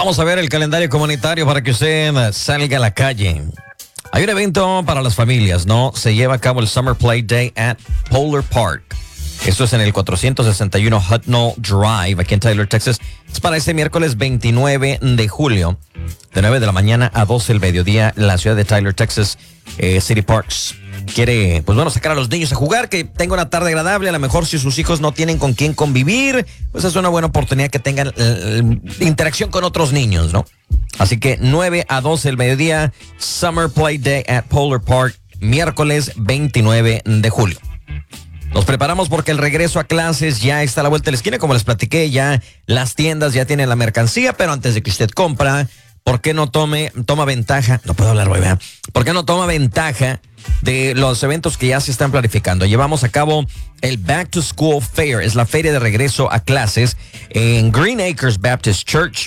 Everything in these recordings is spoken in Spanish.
Vamos a ver el calendario comunitario para que usted salga a la calle. Hay un evento para las familias, ¿no? Se lleva a cabo el Summer Play Day at Polar Park. Esto es en el 461 Hutnall Drive, aquí en Tyler, Texas. Es para este miércoles 29 de julio, de 9 de la mañana a 12 del mediodía, la ciudad de Tyler, Texas. City Parks quiere, pues bueno, sacar a los niños a jugar, que tengan una tarde agradable. A lo mejor si sus hijos no tienen con quién convivir, pues es una buena oportunidad que tengan interacción con otros niños, ¿no? Así que 9 a 12 del mediodía, Summer Play Day at Polar Park, miércoles 29 de julio. Nos preparamos porque el regreso a clases ya está a la vuelta de la esquina. Como les platiqué, ya las tiendas ya tienen la mercancía, pero antes de que usted compra, ¿por qué no toma ventaja? No puedo hablar, ¿verdad? ¿Por qué no toma ventaja de los eventos que ya se están planificando? Llevamos a cabo el Back to School Fair, es la feria de regreso a clases en Green Acres Baptist Church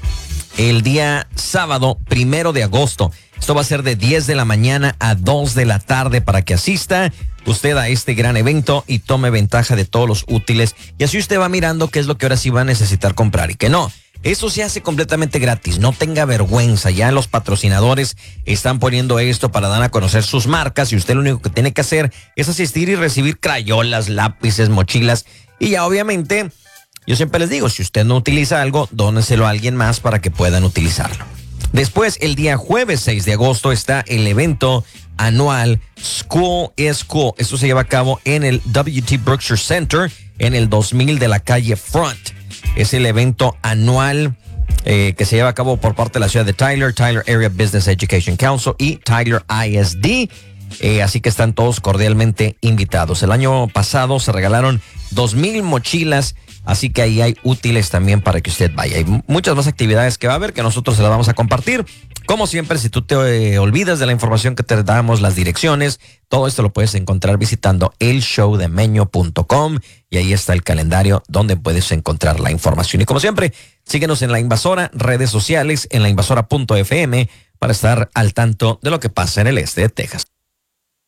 el día sábado 1 de agosto. Esto va a ser de 10 de la mañana a 2 de la tarde para que asista usted a este gran evento y tome ventaja de todos los útiles. Y así usted va mirando qué es lo que ahora sí va a necesitar comprar y qué no. Eso se hace completamente gratis, no tenga vergüenza. Ya los patrocinadores están poniendo esto para dar a conocer sus marcas y usted lo único que tiene que hacer es asistir y recibir crayolas, lápices, mochilas. Y ya obviamente, yo siempre les digo, si usted no utiliza algo, dóneselo a alguien más para que puedan utilizarlo. Después, el día jueves 6 de agosto está el evento anual School is Cool. Esto se lleva a cabo en el W.T. Brookshire Center en el 2000 de la calle Front. Es el evento anual que se lleva a cabo por parte de la ciudad de Tyler, Tyler Area Business Education Council y Tyler ISD. Así que están todos cordialmente invitados. El año pasado se regalaron 2,000 mochilas, así que ahí hay útiles también para que usted vaya. Hay muchas más actividades que va a haber que nosotros se las vamos a compartir. Como siempre, si tú te olvidas de la información que te damos, las direcciones, todo esto lo puedes encontrar visitando elshowdemeño.com y ahí está el calendario donde puedes encontrar la información. Y como siempre, síguenos en La Invasora, redes sociales, en lainvasora.fm para estar al tanto de lo que pasa en el este de Texas.